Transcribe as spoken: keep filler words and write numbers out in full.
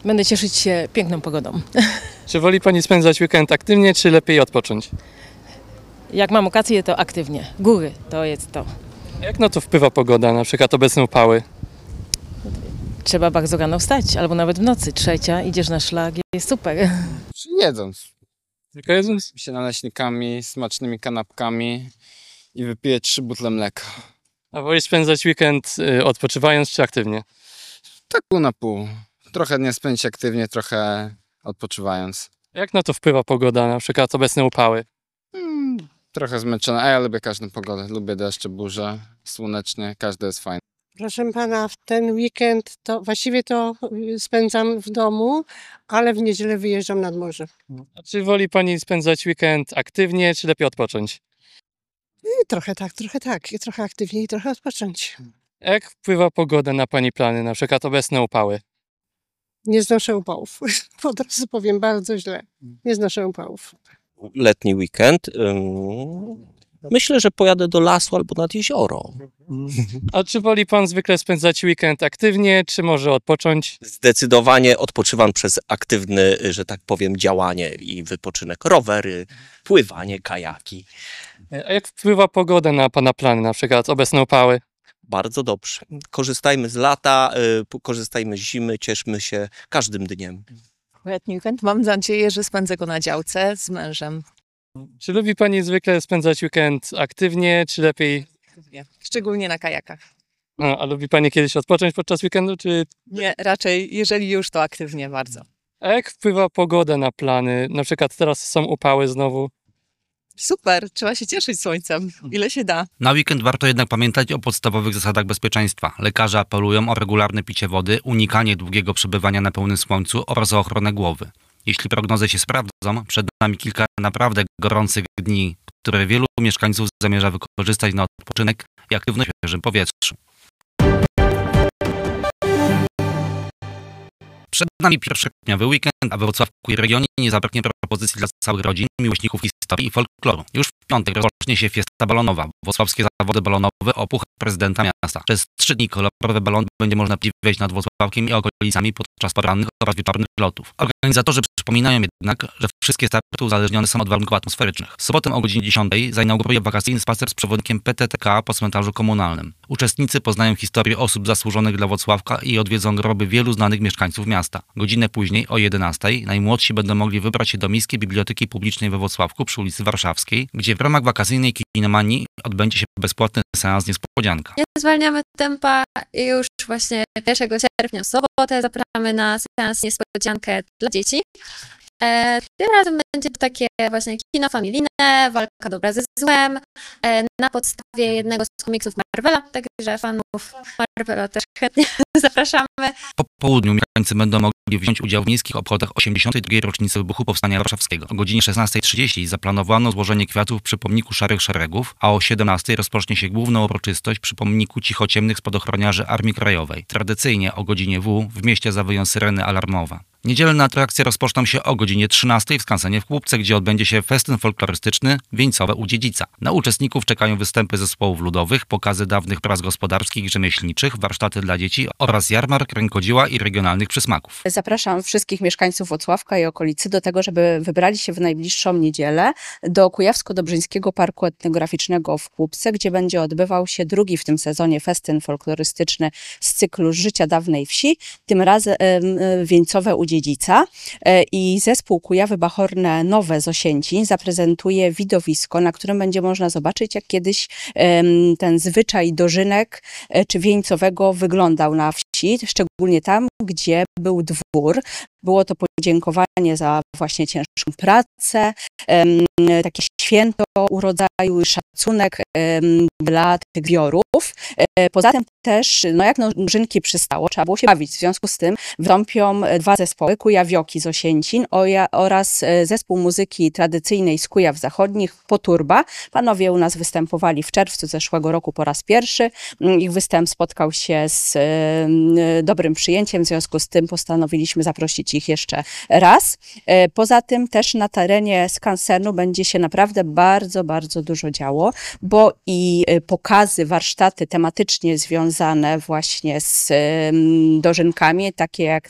Będę cieszyć się piękną pogodą. Czy woli Pani spędzać weekend aktywnie, czy lepiej odpocząć? Jak mam okazję, to aktywnie. Góry to jest to. Jak na to wpływa pogoda, na przykład obecne upały? Trzeba bardzo rano wstać, albo nawet w nocy. Trzecia, idziesz na szlak, jest super. Jedząc Tylko jedząc? się naleśnikami, smacznymi kanapkami i wypiję trzy butle mleka. A woli spędzać weekend y, odpoczywając, czy aktywnie? Tak pół na pół. Trochę nie spędzić aktywnie, trochę odpoczywając. Jak na to wpływa pogoda, na przykład obecne upały? Hmm, trochę zmęczony, a ja lubię każdą pogodę. Lubię deszcze, burze, słonecznie, każdy jest fajny. Proszę pana, w ten weekend to właściwie to spędzam w domu, ale w niedzielę wyjeżdżam nad morze. A czy woli Pani spędzać weekend aktywnie, czy lepiej odpocząć? I trochę tak, trochę tak, i trochę aktywniej, i trochę odpocząć. Jak wpływa pogoda na Pani plany, na przykład obecne upały? Nie znoszę upałów. Od razu powiem, bardzo źle. Nie znoszę upałów. Letni weekend. Ym, myślę, że pojadę do lasu albo nad jezioro. A czy woli Pan zwykle spędzać weekend aktywnie, czy może odpocząć? Zdecydowanie odpoczywam przez aktywne, że tak powiem, działanie i wypoczynek. Rowery, pływanie, kajaki. A jak wpływa pogoda na Pana plany, na przykład obecne upały? Bardzo dobrze. Korzystajmy z lata, y, korzystajmy z zimy, cieszmy się każdym dniem. Letni weekend. Mam nadzieję, że spędzę go na działce z mężem. Czy lubi Pani zwykle spędzać weekend aktywnie, czy lepiej... Szczególnie na kajakach. A, a lubi Pani kiedyś odpocząć podczas weekendu, czy... Nie, raczej jeżeli już, to aktywnie bardzo. A jak wpływa pogoda na plany? Na przykład teraz są upały znowu. Super, trzeba się cieszyć słońcem, ile się da. Na weekend warto jednak pamiętać o podstawowych zasadach bezpieczeństwa. Lekarze apelują o regularne picie wody, unikanie długiego przebywania na pełnym słońcu oraz o ochronę głowy. Jeśli prognozy się sprawdzą, przed nami kilka naprawdę gorących dni, które wielu mieszkańców zamierza wykorzystać na odpoczynek i aktywność w świeżym powietrzu. Przed nami pierwszokwietniowy weekend, a we Wrocławku i regionie nie zabraknie propozycji dla całych rodzin, miłośników historii i folkloru. Już w piątek rozpocznie się fiesta balonowa. Wrocławskie zawody balonowe o puchar prezydenta miasta. Przez trzy dni kolorowe balony będzie można podziwiać nad Wrocławkiem i okolicami podczas porannych oraz wieczornych lotów. Organizatorzy przypominają jednak, że wszystkie starty uzależnione są od warunków atmosferycznych. W sobotę o godzinie dziesiątej zainauguruje wakacyjny spacer z przewodnikiem P T T K po cmentarzu komunalnym. Uczestnicy poznają historię osób zasłużonych dla Wrocławka i odwiedzą groby wielu znanych mieszkańców miasta. Godzinę później, o jedenastej, najmłodsi będą mogli wybrać się do Miejskiej Biblioteki Publicznej we Wrocławku przy ulicy Warszawskiej, gdzie w ramach wakacyjnej kinomanii odbędzie się bezpłatny seans niespodzianka. Nie zwalniamy tempa i już właśnie pierwszego sierpnia w sobotę zapraszamy na seans niespodziankę dla dzieci. E, tym razem będzie to takie właśnie kino familijne, walka dobra ze złem, e, na podstawie jednego z komiksów Marvela, także fanów Marvela też chętnie zapraszamy. Po południu mieszkańcy będą mogli wziąć udział w miejskich obchodach osiemdziesiątej drugiej rocznicy wybuchu Powstania Warszawskiego. O godzinie szesnastej trzydzieści zaplanowano złożenie kwiatów przy pomniku Szarych Szeregów, a o siedemnastej rozpocznie się główna uroczystość przy pomniku cichociemnych spadochroniarzy Armii Krajowej. Tradycyjnie o godzinie W w mieście zawyją syreny alarmowe. Niedzielne atrakcje rozpoczną się o godzinie trzynastej w skansenie w Kłubce, gdzie odbędzie się festyn folklorystyczny Wieńcowe u Dziedzica. Na uczestników czekają występy zespołów ludowych, pokazy dawnych prac gospodarskich i rzemieślniczych, warsztaty dla dzieci oraz jarmark, rękodzieła i regionalnych przysmaków. Zapraszam wszystkich mieszkańców Wrocławka i okolicy do tego, żeby wybrali się w najbliższą niedzielę do Kujawsko-Dobrzyńskiego Parku Etnograficznego w Kłubce, gdzie będzie odbywał się drugi w tym sezonie festyn folklorystyczny z cyklu Życia dawnej wsi, tym razem Wieńcowe u Dziedzica, i zespół Kujawy Bachorne Nowe z Osięcin zaprezentuje widowisko, na którym będzie można zobaczyć, jak kiedyś ten zwyczaj dożynek czy wieńcowego wyglądał na wsi, szczególnie tam, gdzie był dwór. Było to podziękowanie za właśnie ciężką pracę, takie święto urodzaju i szacunek dla tych zbiorów. Poza tym też, no jak dożynki przystało, trzeba było się bawić. W związku z tym wystąpią dwa zespoły, Kujawioki z Osięcin oraz zespół muzyki tradycyjnej z Kujaw Zachodnich, Poturba. Panowie u nas występowali w czerwcu zeszłego roku po raz pierwszy. Ich występ spotkał się z dobrym przyjęciem, w związku z tym postanowiliśmy zaprosić ich jeszcze raz. Poza tym też na terenie skansenu będzie się naprawdę bardzo, bardzo dużo działo, bo i pokazy, warsztaty tematycznie związane właśnie z dożynkami, takie jak